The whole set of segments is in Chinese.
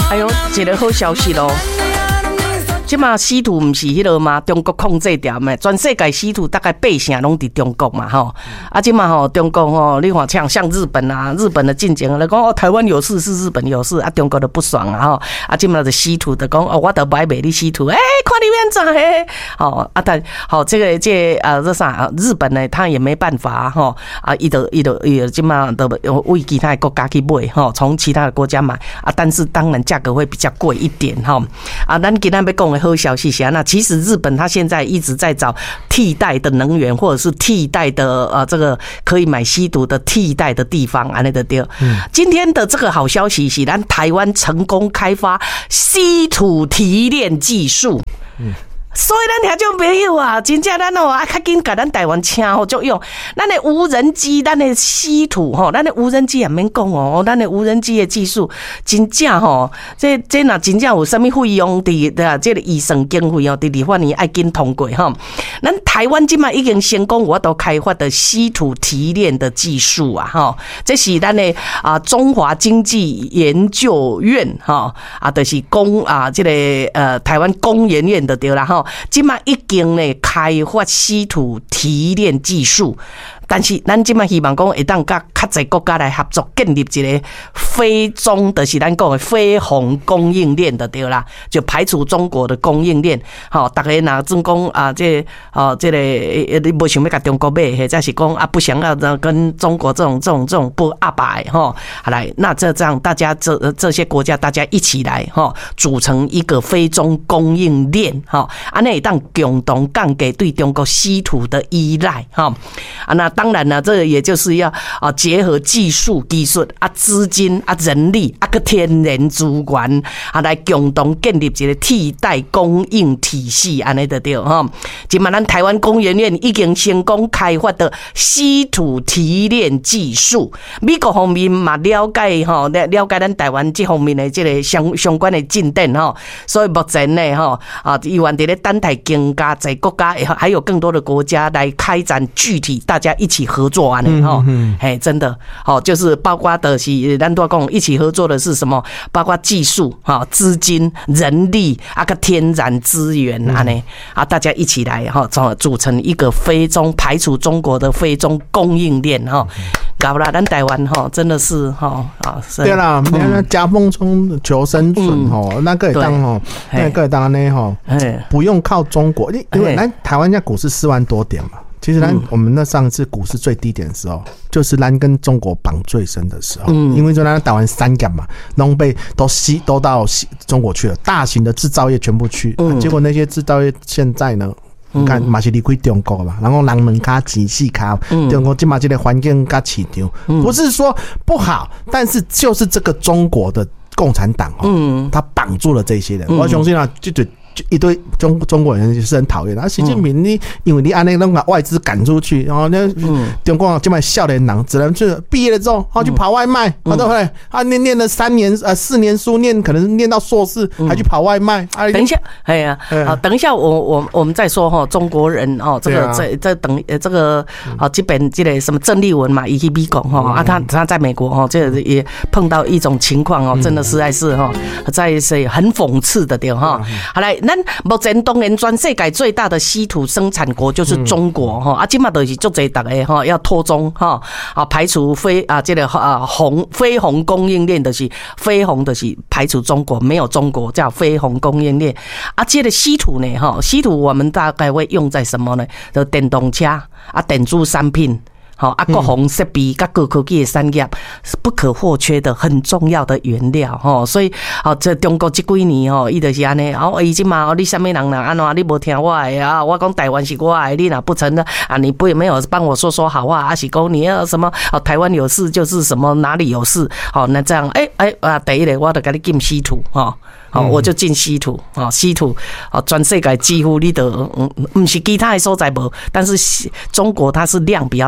哎呦，一个好消息咯！即马稀土不是迄个吗？中国控制掉嘛，全世界稀土大概8成拢伫中国嘛，吼。啊，即马吼中国吼，你看像日本啊，日本的进前来讲哦，台湾有事是日本有事，啊，中国的不爽啊，吼。啊，即马的稀土的讲哦，我都不爱卖你稀土，看你面怎嘿？哦，啊，但好这啥日本呢，他也没办法吼啊，伊即马都为其他的国家去买吼，从其他的国家买啊，但是当然价格会比较贵一点哈。啊，咱今天要讲的好消息是那其实日本它现在一直在找替代的能源，或者是替代的这个可以买稀土的替代的地方安尼的对。今天的这个好消息是咱台湾成功开发稀土提炼技术。所以咱听众朋友啊，真正咱啊较紧甲咱台湾请吼就用咱的无人机，咱的稀土吼，咱的无人机也免讲哦，咱的无人机的技术真正吼，这若真正有啥物费用伫这个预算经费哦，伫立法院爱紧通过吼。咱台湾即马已经成功我都开发的稀土提炼的技术啊吼，这是咱的中华经济研究院吼就是这个台湾工研院的对啦吼。现在已经呢开发稀土提炼技术，但是咱现在希望讲会当甲较侪国家来合作，建立一个非中，就是咱讲的非红供应链的对啦，就排除中国的供应链。好，大家若总讲这个你不想要甲中国买，或者是讲不想要跟中国这种不阿白哈。好来，那这样大家这些国家大家一起来哈，组成一个非中供应链哈。那会当共同降低对中国稀土的依赖哈。那当然呢，这也就是要结合技术、资金、人力、个天然资源来共同建立一个替代供应体系，安尼就对哈。今嘛，咱台湾工研院已经成功开发的稀土提炼技术，美国方面嘛了解哈，了解咱台湾这方面的这个相关的进展哈。所以目前呢哈依然在单台更加在国家还有更多的国家来开展具体大家一起合作安尼哈。真的好，就是包括的是咱都讲一起合作的是什么？包括技术资金、人力个天然资源安尼大家一起来组成一个非中排除中国的非中供应链哈。搞啦，咱台湾真的是对啦，那夹缝中求生存那个也当那个也当呢不用靠中国，因为咱台湾现在股市4万多点嘛。其实我们那上次股市最低点的时候，就是咱跟中国绑最深的时候，因为就咱台湾三港嘛，都到中国去了，大型的制造业全部去，结果那些制造业现在呢？你看，嘛是离开中国嘛，然后人们卡钱细卡，中国今嘛这个环境卡市场，不是说不好，但是就是这个中国的共产党他绑住了这些人，我相信啊，就一堆中国人是很讨厌的。习近平你因为你按那个把外资赶出去，然后那中国这么少年郎只能去毕业了之后，去跑外卖，对不对？念了4年书，可能念到硕士，还去跑外卖。 等一下，等一下，我们再说哈，中国人这个等这个基本这个什么郑丽文嘛，以及美国他在美国这个也碰到一种情况真的实在是在是很讽刺的点哈。好来。咱目前当然全世界最大的稀土生产国就是中国现在就是足侪大家要脱中排除这个非红供应链，就是非红就是排除中国，没有中国叫非红供应链这个稀土呢稀土我们大概会用在什么呢？就电动车电子产品。各红设备、各科技的产业是不可或缺的、很重要的原料所以这中国这几年伊就是安尼伊即嘛你什么人啦安怎你无听我的我讲台湾是我的，你若不承认你不没有帮我说好话是讲你要什么台湾有事就是什么哪里有事那这样第一个我就给你进稀土我就进稀土稀土全世界几乎你都不是其他的所在无，但是中国它是量比较大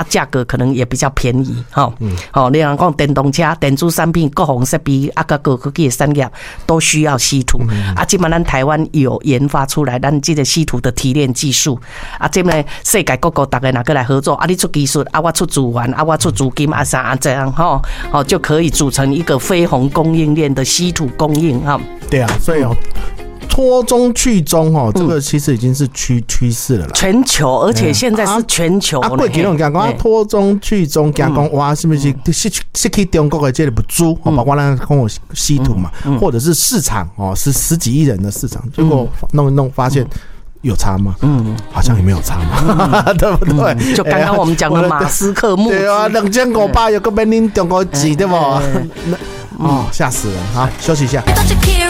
价格可能也比较便宜哈。你人讲电动车、电子产品、各项设备啊，个科技的产业都需要稀土啊。今嘛咱台湾有研发出来，咱这个稀土的提炼技术啊，这么世界各国大家哪个来合作啊？你出技术啊，我出资源啊，我出资金啊，啥这样哈，就可以组成一个飞鸿供应链的稀土供应哈。 对啊，所以脱中去中这个其实已经是趋势了啦。 全球，而且现在是全球。 过几年讲脱中去中，讲哇，是不是失去中国的这个不足？包括咱讲稀土嘛，或者是市场是10几亿人的市场，结果弄一弄发现。有差吗？好像也没有差嘛，对不对？ 就刚刚我们讲的马斯克募资， 对啊，2500有个要领中国钱，对不？吓死人！好，休息一下。